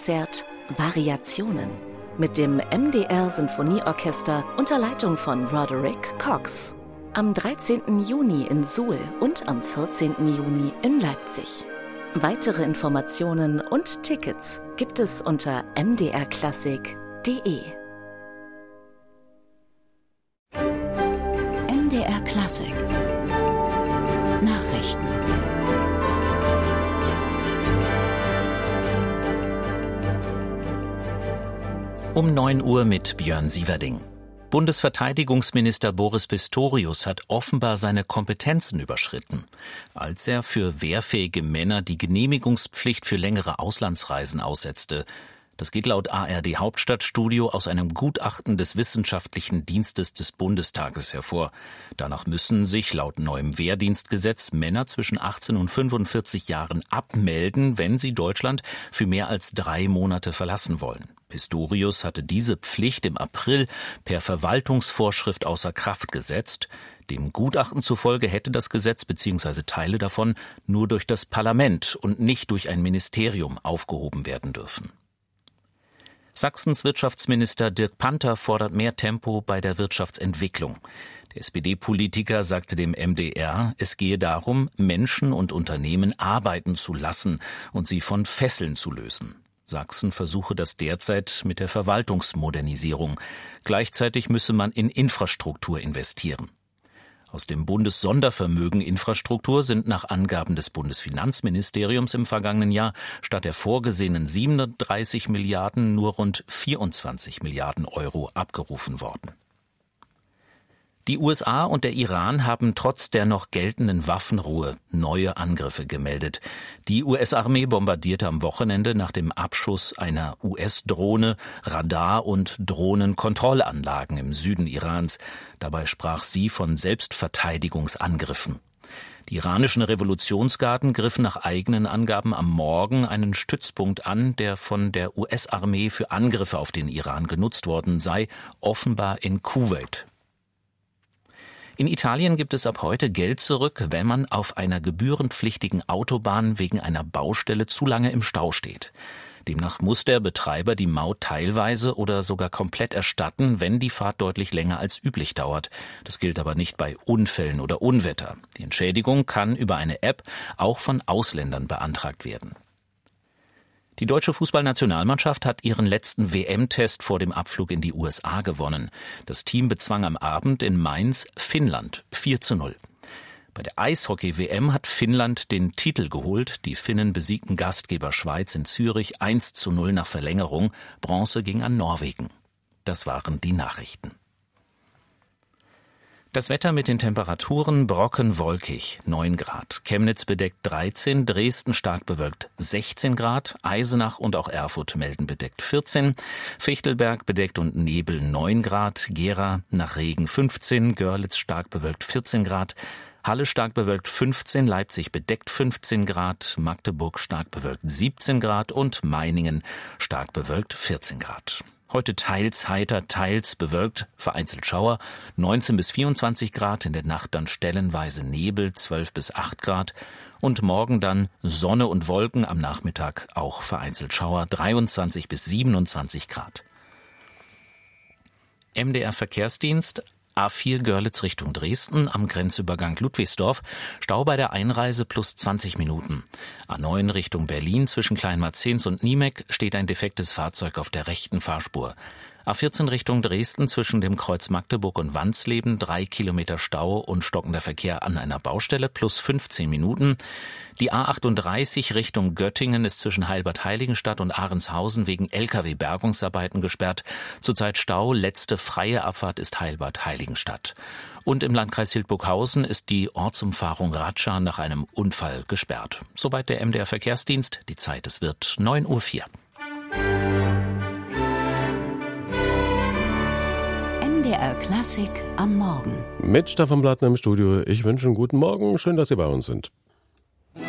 Konzert Variationen mit dem MDR Sinfonieorchester unter Leitung von Roderick Cox. Am 13. Juni in Suhl und am 14. Juni in Leipzig. Weitere Informationen und Tickets gibt es unter mdrklassik.de. MDR Klassik Nachrichten. Um 9 Uhr mit Björn Sieverding. Bundesverteidigungsminister Boris Pistorius hat offenbar seine Kompetenzen überschritten, als er für wehrfähige Männer die Genehmigungspflicht für längere Auslandsreisen aussetzte. Das geht laut ARD Hauptstadtstudio aus einem Gutachten des Wissenschaftlichen Dienstes des Bundestages hervor. Danach müssen sich laut neuem Wehrdienstgesetz Männer zwischen 18 und 45 Jahren abmelden, wenn sie Deutschland für mehr als 3 Monate verlassen wollen. Pistorius hatte diese Pflicht im April per Verwaltungsvorschrift außer Kraft gesetzt. Dem Gutachten zufolge hätte das Gesetz bzw. Teile davon nur durch das Parlament und nicht durch ein Ministerium aufgehoben werden dürfen. Sachsens Wirtschaftsminister Dirk Panther fordert mehr Tempo bei der Wirtschaftsentwicklung. Der SPD-Politiker sagte dem MDR, es gehe darum, Menschen und Unternehmen arbeiten zu lassen und sie von Fesseln zu lösen. Sachsen versuche das derzeit mit der Verwaltungsmodernisierung. Gleichzeitig müsse man in Infrastruktur investieren. Aus dem Bundessondervermögen Infrastruktur sind nach Angaben des Bundesfinanzministeriums im vergangenen Jahr statt der vorgesehenen 37 Milliarden nur rund 24 Milliarden Euro abgerufen worden. Die USA und der Iran haben trotz der noch geltenden Waffenruhe neue Angriffe gemeldet. Die US-Armee bombardierte am Wochenende nach dem Abschuss einer US-Drohne Radar- und Drohnenkontrollanlagen im Süden Irans. Dabei sprach sie von Selbstverteidigungsangriffen. Die iranischen Revolutionsgarden griffen nach eigenen Angaben am Morgen einen Stützpunkt an, der von der US-Armee für Angriffe auf den Iran genutzt worden sei, offenbar in Kuwait. In Italien gibt es ab heute Geld zurück, wenn man auf einer gebührenpflichtigen Autobahn wegen einer Baustelle zu lange im Stau steht. Demnach muss der Betreiber die Maut teilweise oder sogar komplett erstatten, wenn die Fahrt deutlich länger als üblich dauert. Das gilt aber nicht bei Unfällen oder Unwetter. Die Entschädigung kann über eine App auch von Ausländern beantragt werden. Die deutsche Fußballnationalmannschaft hat ihren letzten WM-Test vor dem Abflug in die USA gewonnen. Das Team bezwang am Abend in Mainz Finnland 4:0. Bei der Eishockey-WM hat Finnland den Titel geholt. Die Finnen besiegten Gastgeber Schweiz in Zürich 1:0 nach Verlängerung. Bronze ging an Norwegen. Das waren die Nachrichten. Das Wetter mit den Temperaturen: Brocken wolkig 9 Grad, Chemnitz bedeckt 13, Dresden stark bewölkt 16 Grad, Eisenach und auch Erfurt melden bedeckt 14, Fichtelberg bedeckt und Nebel 9 Grad, Gera nach Regen 15, Görlitz stark bewölkt 14 Grad, Halle stark bewölkt 15, Leipzig bedeckt 15 Grad, Magdeburg stark bewölkt 17 Grad und Meiningen stark bewölkt 14 Grad. Heute teils heiter, teils bewölkt, vereinzelt Schauer, 19 bis 24 Grad, in der Nacht dann stellenweise Nebel, 12 bis 8 Grad und morgen dann Sonne und Wolken, am Nachmittag auch vereinzelt Schauer, 23 bis 27 Grad. MDR Verkehrsdienst: A4 Görlitz Richtung Dresden am Grenzübergang Ludwigsdorf, Stau bei der Einreise plus 20 Minuten. A9 Richtung Berlin zwischen Kleinmarzens und Niemek steht ein defektes Fahrzeug auf der rechten Fahrspur. A14 Richtung Dresden zwischen dem Kreuz Magdeburg und Wansleben 3 Kilometer Stau und stockender Verkehr an einer Baustelle plus 15 Minuten. Die A38 Richtung Göttingen ist zwischen Heilbad-Heiligenstadt und Ahrenshausen wegen Lkw-Bergungsarbeiten gesperrt. Zurzeit Stau, letzte freie Abfahrt ist Heilbad-Heiligenstadt. Und im Landkreis Hildburghausen ist die Ortsumfahrung Ratscha nach einem Unfall gesperrt. Soweit der MDR Verkehrsdienst. Die Zeit, es wird 9:04 Uhr. MDR Klassik am Morgen. Mit Stefan Blattner im Studio. Ich wünsche einen guten Morgen. Schön, dass Sie bei uns sind.